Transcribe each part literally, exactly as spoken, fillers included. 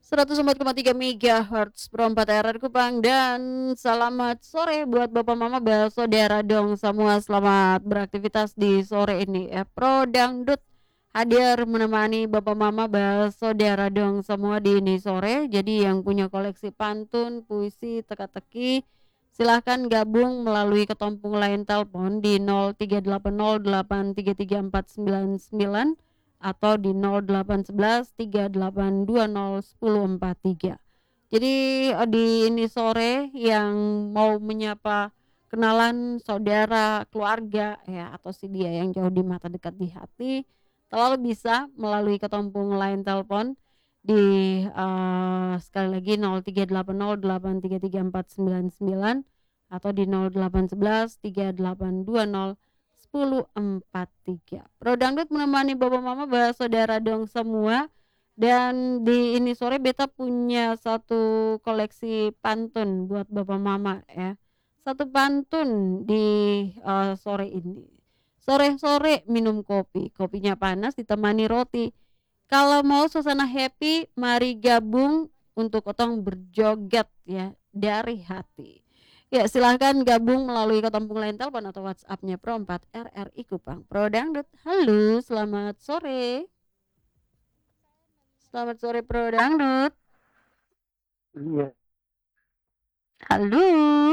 seratus empat koma tiga megahertz Pro empat R R Kupang, dan selamat sore buat bapak mama bersaudara dong semua, selamat beraktivitas di sore ini ya. Pro Dangdut hadir menemani bapak mama bersaudara dong semua di ini sore. Jadi yang punya koleksi pantun, puisi, teka-teki silahkan gabung melalui ketompung lain telepon di nol tiga delapan nol delapan tiga tiga empat sembilan sembilan atau di nol delapan satu satu tiga delapan dua nol satu nol empat tiga. Jadi di ini sore yang mau menyapa kenalan saudara, keluarga ya, atau si dia yang jauh di mata dekat di hati, selalu bisa melalui ketompung line telepon di uh, sekali lagi nol tiga delapan nol delapan tiga tiga empat sembilan sembilan atau di nol delapan satu satu tiga delapan dua nol satu nol empat tiga. Pro Dangdut menemani bapak mama bersaudara dong semua. Dan di ini sore beta punya satu koleksi pantun buat bapak mama ya. Satu pantun di uh, sore ini. Sore-sore minum kopi, kopinya panas ditemani roti. Kalau mau suasana happy, mari gabung untuk otong berjoget ya dari hati. Ya, silahkan gabung melalui ketompung lain telepon atau WhatsApp-nya Pro empat R R I Kupang. Pro Dangdut, halo, selamat sore. Selamat sore Pro Dangdut. Iya. Halo.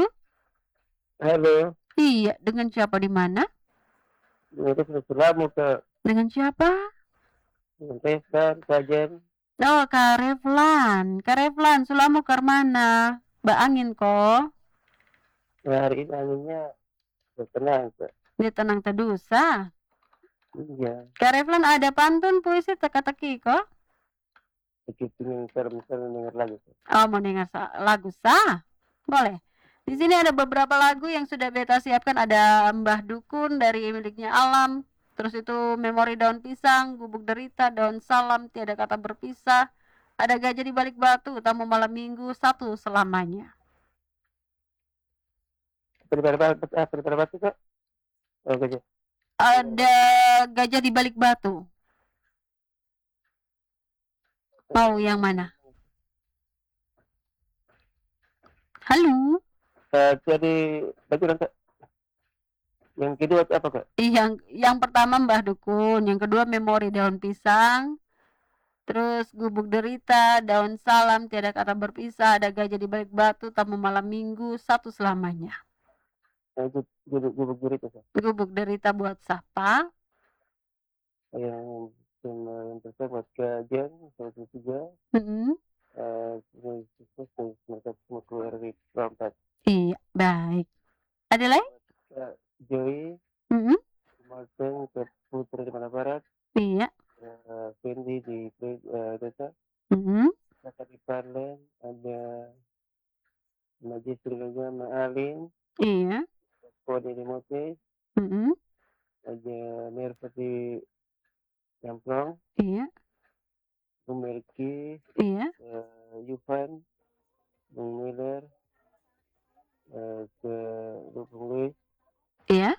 Halo. Iya, dengan siapa di mana? Dengan Sulamu Kak. Dengan siapa? Dengan Reflan, Kajen. Oh, Kak Reflan. Kak Reflan, Sulamu ke mana? Mbak Angin kok. Nah, hari ini anginnya tenang Kak. Dia tenang tedusa. Iya. Kak Reflan ada pantun, puisi, teka-teki kok? Begitu misal-misal mendengar lagu Kak. Oh, mau dengar lagu sah? Boleh. Di sini ada beberapa lagu yang sudah beta siapkan. Ada Mbah Dukun dari miliknya Alam. Terus itu Memori Daun Pisang, Gubuk Derita, Daun Salam, Tiada Kata Berpisah. Ada Gajah di Balik Batu, Tamu Malam Minggu, Satu Selamanya. Daripada batu Kak? Oh, gajah. Ada Gajah di Balik Batu. Mau yang mana? Halo. Uh, jadi baju Kak. Yang kedua apa Kak? Yang yang pertama Mbah Dukun, yang kedua Memori Daun Pisang, terus Gubuk Derita, Daun Salam, Tiada Kata Berpisah, Ada Gajah di Balik Batu, Tamu Malam Minggu, Satu Selamanya. Yang Gubuk Derita Kak. Gubuk Derita buat siapa? Yang yang pertama buat Kajen, satu tiga. Mm-hmm. Uh, iya, baik. Ada lagi? Uh, Joy. Mm-hmm. Martin ke Putri di mana Barat. Iya. Uh, Fendi di uh, Desa. Mm-hmm. Kakak di Parlen, ada Majid Srilaga, Ma'alin. Iya. Kode di Mote. Mm-hmm. Ada Nerva di Jamplong. Iya. Memiliki. Iya. Uh, Yuvan, Bung Miller, uh, ke Bung Luis. Iya.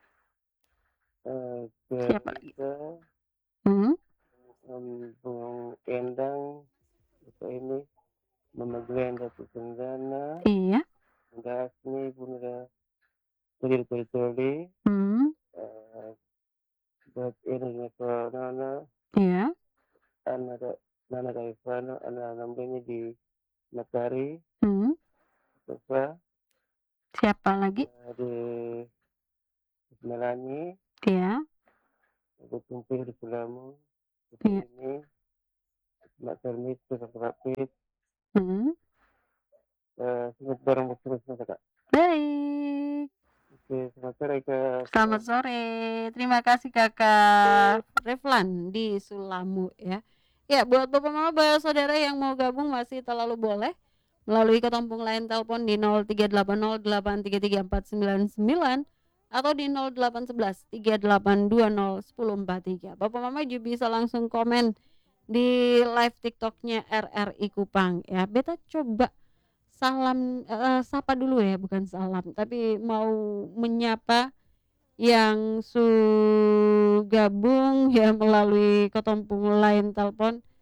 Uh, ke siapa lagi? Hmm. Um, Bung Endang, itu ini. Mama Glenda Susendana. Iya. Gasni, Bunda Tulir Tulir. Hmm. Uh, buat ini ke Nana. Iya. Anak Nana dari Fano, anak namanya di Matahari. Hmm. Siapa? Siapa lagi? Uh, di Melani. Iya. Aku tumpih di Sulamu. Iya. Ini Mak Termit, Tukang Rapid. Hmm. Uh, Selamat barang bersama Kak. Baik. Oke, selamat sore Kak. Selamat sore. Terima kasih Kakak Reflan di Sulamu ya. Ya, buat Bapak Mama, saudara yang mau gabung masih terlalu boleh melalui ketompung lain telepon di nol tiga delapan nol delapan tiga tiga empat sembilan sembilan atau di nol delapan satu satu tiga delapan dua nol satu nol empat tiga. Bapak Mama juga bisa langsung komen di live TikToknya R R I Kupang ya. Beta coba salam uh, sapa dulu ya, bukan salam, tapi mau menyapa yang su gabung ya melalui ketompung lain telepon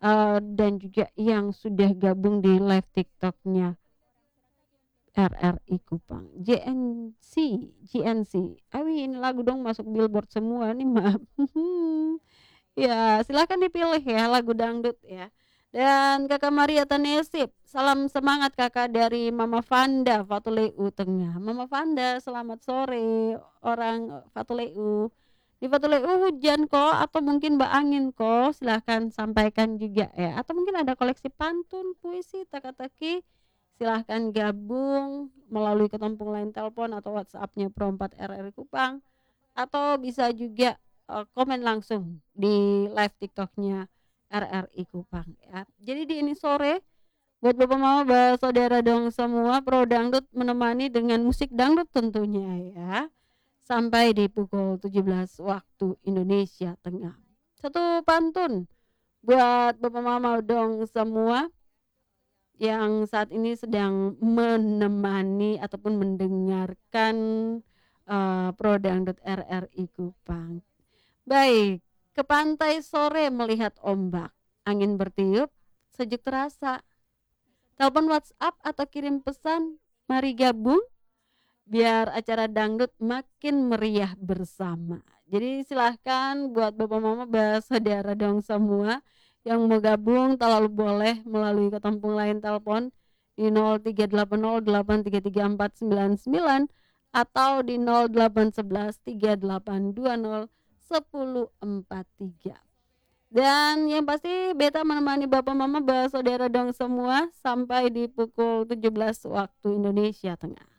eee, dan juga yang sudah gabung di live TikTok-nya R R I Kupang. JNC JNC, awi ini lagu dong masuk Billboard semua nih, maaf. Ya, silakan dipilih ya lagu dangdut ya. Dan Kakak Maria Tanesip, salam semangat Kakak dari Mama Vanda, Fatuleu Tengah. Mama Vanda, selamat sore, orang Fatuleu. Di Fatuleu hujan kok atau mungkin angin kok? Silahkan sampaikan juga ya. Atau mungkin ada koleksi pantun, puisi, teka-teki, silahkan gabung melalui ketompong line telepon atau WhatsApp-nya Pro empat R R I Kupang, atau bisa juga eee, komen langsung di live TikTok-nya R R I Kupang ya. Jadi di ini sore, buat bapak mama, saudara dong semua, Pro Dangdut menemani dengan musik dangdut tentunya ya, sampai di pukul tujuh belas waktu Indonesia Tengah. Satu pantun buat bapak mama dong semua yang saat ini sedang menemani ataupun mendengarkan, eee, Pro Dangdut R R I Kupang. Baik, ke pantai sore melihat ombak, angin bertiup, sejuk terasa. Telepon WhatsApp atau kirim pesan, mari gabung biar acara dangdut makin meriah bersama. Jadi silahkan buat bapak mama, saudara dong semua yang mau gabung terlalu boleh melalui ketompong line telepon di nol tiga delapan nol delapan tiga tiga empat sembilan sembilan atau di nol delapan satu satu tiga delapan dua nol satu nol empat tiga. Dan yang pasti beta menemani bapak mama, saudara dong semua sampai di pukul tujuh belas waktu Indonesia Tengah.